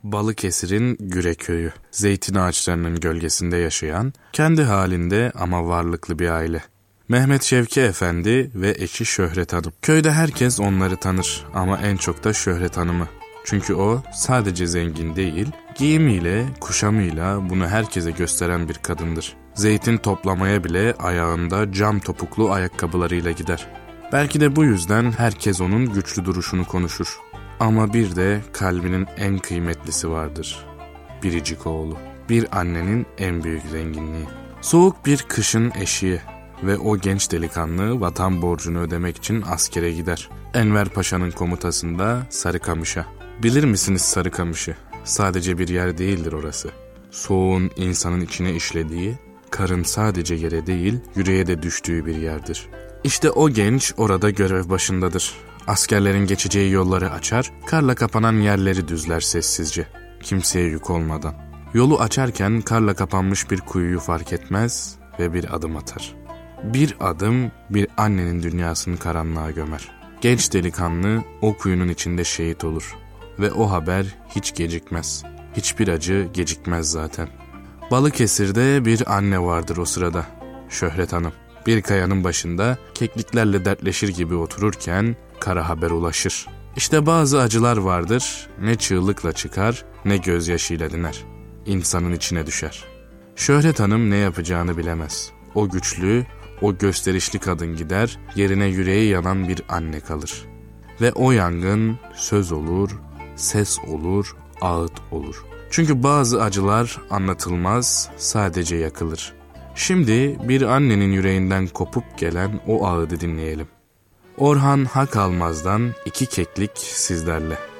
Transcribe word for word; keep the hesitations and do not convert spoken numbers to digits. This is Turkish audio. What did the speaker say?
Balıkesir'in Güre köyü, zeytin ağaçlarının gölgesinde yaşayan, kendi halinde ama varlıklı bir aile. Mehmet Şevki Efendi ve eşi Şöhret Hanım. Köyde herkes onları tanır ama en çok da Şöhret Hanım'ı. Çünkü o sadece zengin değil, giyimiyle, kuşamıyla bunu herkese gösteren bir kadındır. Zeytin toplamaya bile ayağında cam topuklu ayakkabılarıyla gider. Belki de bu yüzden herkes onun güçlü duruşunu konuşur. Ama bir de kalbinin en kıymetlisi vardır. Biricik oğlu. Bir annenin en büyük zenginliği. Soğuk bir kışın eşiği ve o genç delikanlı vatan borcunu ödemek için askere gider. Enver Paşa'nın komutasında Sarıkamış'a. Bilir misiniz Sarıkamış'ı? Sadece bir yer değildir orası. Soğuğun insanın içine işlediği, karın sadece yere değil yüreğe de düştüğü bir yerdir. İşte o genç orada görev başındadır. Askerlerin geçeceği yolları açar, karla kapanan yerleri düzler sessizce, kimseye yük olmadan. Yolu açarken karla kapanmış bir kuyuyu fark etmez ve bir adım atar. Bir adım bir annenin dünyasını karanlığa gömer. Genç delikanlı o kuyunun içinde şehit olur ve o haber hiç gecikmez. Hiçbir acı gecikmez zaten. Balıkesir'de bir anne vardır o sırada, Şöhret Hanım. Bir kayanın başında kekliklerle dertleşir gibi otururken kara haber ulaşır. İşte bazı acılar vardır, ne çığlıkla çıkar ne gözyaşıyla diner. İnsanın içine düşer. Şöhret Hanım ne yapacağını bilemez. O güçlü, o gösterişli kadın gider, yerine yüreği yanan bir anne kalır. Ve o yangın söz olur, ses olur, ağıt olur. Çünkü bazı acılar anlatılmaz, sadece yakılır. Şimdi bir annenin yüreğinden kopup gelen o ağıdı dinleyelim. Orhan Hakalmaz'dan iki keklik sizlerle.